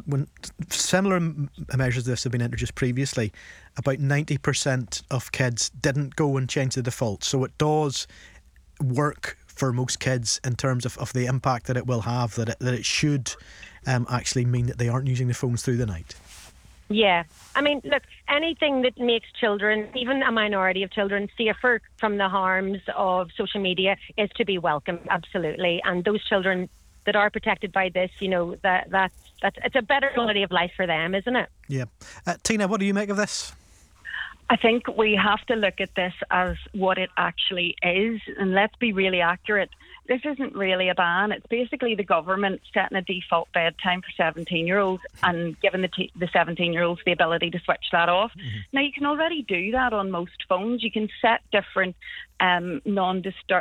when similar measures of this have been introduced previously, about 90% of kids didn't go and change the default. So it does work for most kids in terms of the impact that it will have, that it should actually mean that they aren't using the phones through the night. Yeah. I mean, look, anything that makes children, even a minority of children, safer from the harms of social media is to be welcomed, absolutely. And those children that are protected by this, that's it's a better quality of life for them, isn't it? Yeah. Tina, what do you make of this? I think we have to look at this as what it actually is, and let's be really accurate. This isn't really a ban. It's basically the government setting a default bedtime for 17-year-olds and giving the 17-year-olds the ability to switch that off. Mm-hmm. Now, you can already do that on most phones. You can set different no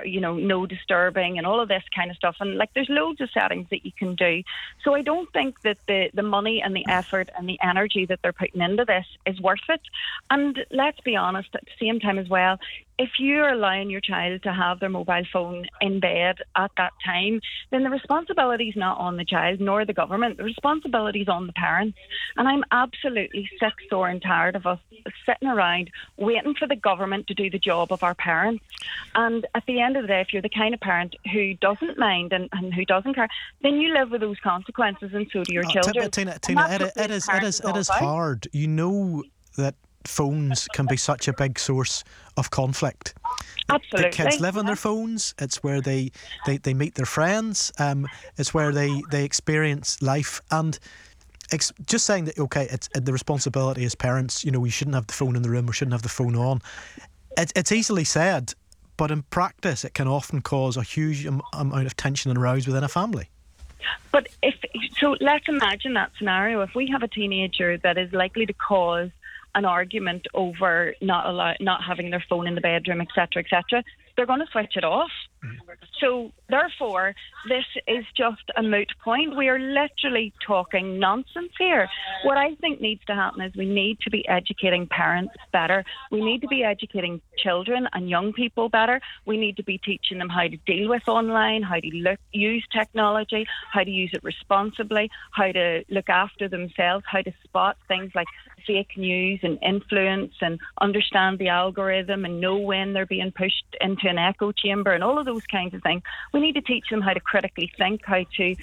disturbing and all of this kind of stuff. And there's loads of settings that you can do. So I don't think that the money and the effort and the energy that they're putting into this is worth it. And let's be honest, at the same time as well, if you're allowing your child to have their mobile phone in bed at that time, then the responsibility is not on the child nor the government. The responsibility is on the parents. And I'm absolutely sick, sore and tired of us sitting around waiting for the government to do the job of our parents. And at the end of the day, if you're the kind of parent who doesn't mind and who doesn't care, then you live with those consequences, and so do your children. Tina, it is hard. You know that phones can be such a big source of conflict. Absolutely. The kids live on their phones. It's where they meet their friends. It's where they experience life. And just saying that, okay, it's the responsibility as parents, we shouldn't have the phone in the room, we shouldn't have the phone on. It's easily said, but in practice it can often cause a huge amount of tension and rows within a family. But let's imagine that scenario. If we have a teenager that is likely to cause an argument over not having their phone in the bedroom, etc., they're going to switch it off. So therefore, this is just a moot point. We are literally talking nonsense here. What I think needs to happen is we need to be educating parents better. We need to be educating children and young people better. We need to be teaching them how to deal with online, how to use technology, how to use it responsibly, how to look after themselves, how to spot things like fake news and influence and understand the algorithm and know when they're being pushed into an echo chamber and all of those kinds of things. We need to teach them how to critically think, how to,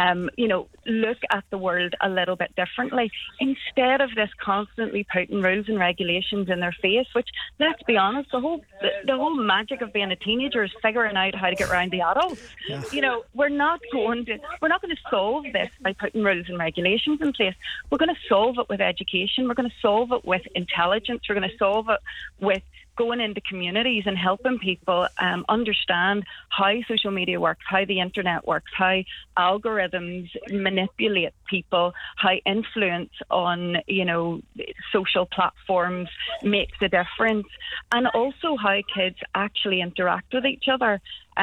look at the world a little bit differently instead of this constantly putting rules and regulations in their face, which, let's be honest, the whole magic of being a teenager is figuring out how to get around the adults. Yeah. We're not going to solve this by putting rules and regulations in place. We're going to solve it with education. We're going to solve it with intelligence. We're going to solve it with going into communities and helping people understand how social media works, how the internet works, how algorithms manipulate people, how influence on, social platforms makes a difference, and also how kids actually interact with each other.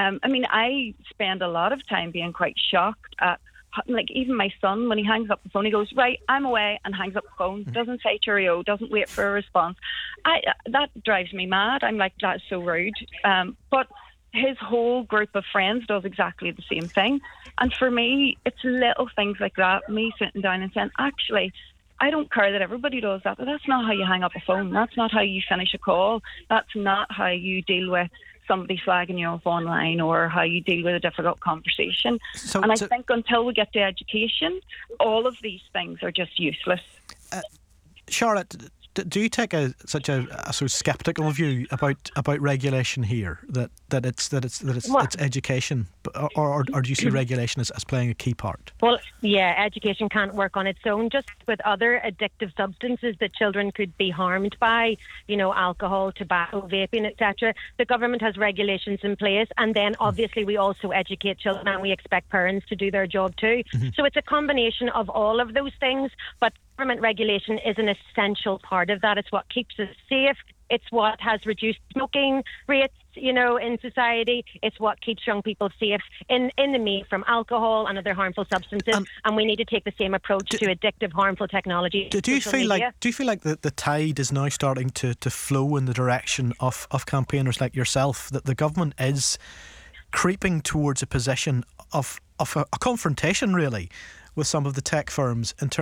I spend a lot of time being quite shocked at even my son, when he hangs up the phone, he goes, right, I'm away, and hangs up the phone, doesn't say cheerio, doesn't wait for a response. That drives me mad. I'm like, that's so rude. But his whole group of friends does exactly the same thing. And for me, it's little things like that, me sitting down and saying, actually, I don't care that everybody does that, but that's not how you hang up a phone. That's not how you finish a call. That's not how you deal with somebody flagging you off online or how you deal with a difficult conversation. I think until we get to education, all of these things are just useless. Charlotte, do you take such a sort of sceptical view about regulation here, that it's education, or do you see regulation as playing a key part? Well, yeah, education can't work on its own. Just with other addictive substances that children could be harmed by, alcohol, tobacco, vaping, etc. The government has regulations in place, and then obviously we also educate children, and we expect parents to do their job too. Mm-hmm. So it's a combination of all of those things, but government regulation is an essential part of that. It's what keeps us safe. It's what has reduced smoking rates, in society. It's what keeps young people safe in the main from alcohol and other harmful substances. And we need to take the same approach to addictive, harmful technology. Do you feel like the tide is now starting to flow in the direction of campaigners like yourself, that the government is creeping towards a position of a confrontation, really, with some of the tech firms in terms